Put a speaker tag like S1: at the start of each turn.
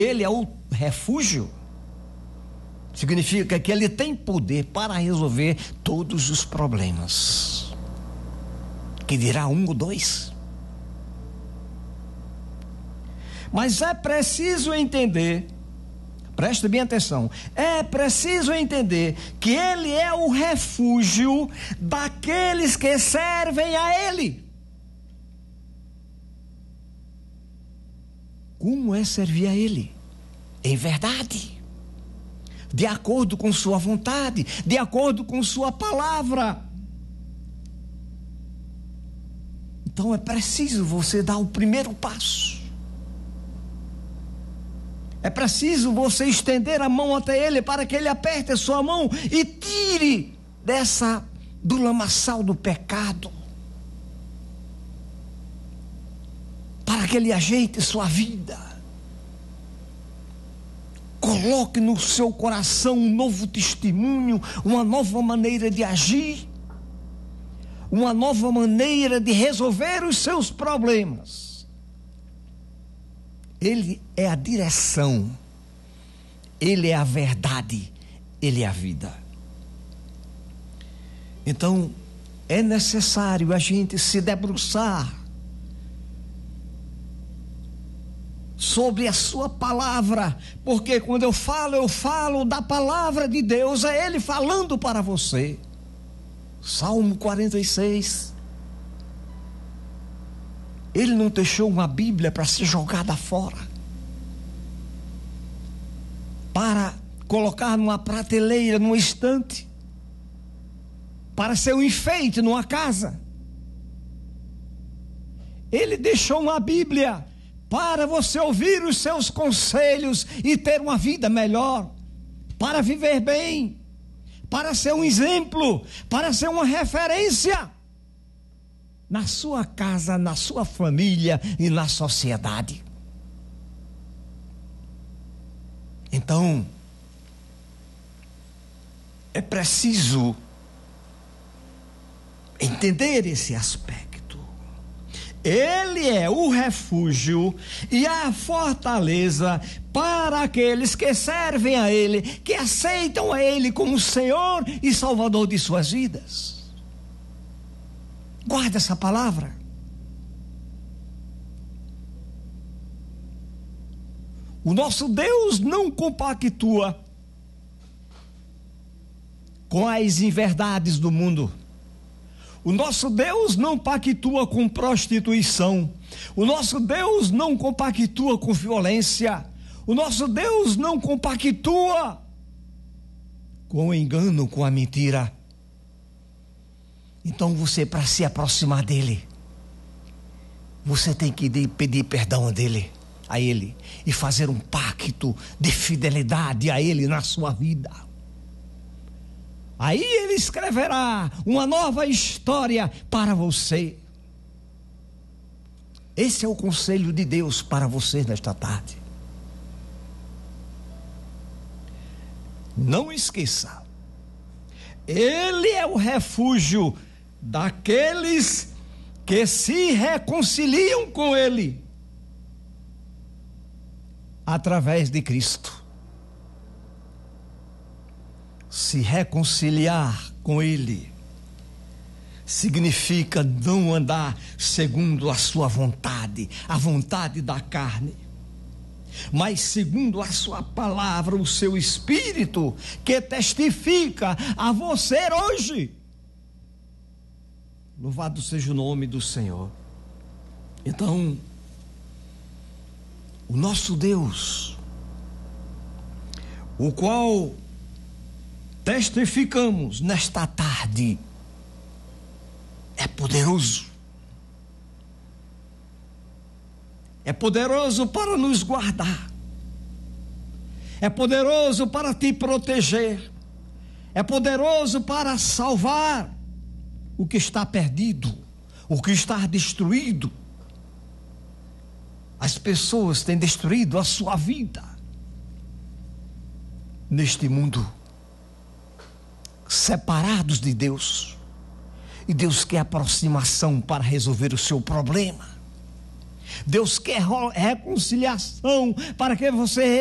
S1: Ele é o refúgio, significa que ele tem poder para resolver todos os problemas. Que dirá um ou dois? Mas é preciso entender, preste bem atenção, é preciso entender que ele é o refúgio daqueles que servem a ele. Como é servir a ele? Em verdade, de acordo com sua vontade, de acordo com sua palavra. Então é preciso você dar o primeiro passo. É preciso você estender a mão até ele para que ele aperte a sua mão e tire do lamaçal do pecado. Para que ele ajeite sua vida. Coloque no seu coração um novo testemunho, uma nova maneira de agir, uma nova maneira de resolver os seus problemas. Ele é a direção, ele é a verdade, ele é a vida. Então, é necessário a gente se debruçar sobre a sua palavra, porque quando eu falo da palavra de Deus, é ele falando para você. Salmo 46. Ele não deixou uma Bíblia para ser jogada fora, para colocar numa prateleira, num estante, para ser um enfeite numa casa. Ele deixou uma Bíblia para você ouvir os seus conselhos e ter uma vida melhor, para viver bem, para ser um exemplo, para ser uma referência na sua casa, na sua família e na sociedade. Então, é preciso entender esse aspecto. Ele é o refúgio e a fortaleza para aqueles que servem a ele, que aceitam a ele como Senhor e Salvador de suas vidas. Guarda essa palavra. O nosso Deus não compactua com as inverdades do mundo. O nosso Deus não pactua com prostituição. O nosso Deus não compactua com violência. O nosso Deus não compactua com o engano, com a mentira. Então você, para se aproximar dele, você tem que pedir perdão a ele e fazer um pacto de fidelidade a ele na sua vida. Aí ele escreverá uma nova história para você. Esse é o conselho de Deus para você nesta tarde. Não esqueça, ele é o refúgio daqueles que se reconciliam com ele através de Cristo. Se reconciliar com ele significa não andar segundo a sua vontade, a vontade da carne, mas segundo a sua palavra, o seu Espírito, que testifica a você hoje. Louvado seja o nome do Senhor. Então, o nosso Deus, o qual testificamos nesta tarde, é poderoso. É poderoso para nos guardar. É poderoso para te proteger. É poderoso para salvar o que está perdido, o que está destruído. As pessoas têm destruído a sua vida neste mundo, separados de Deus. E Deus quer aproximação para resolver o seu problema. Deus quer reconciliação para que você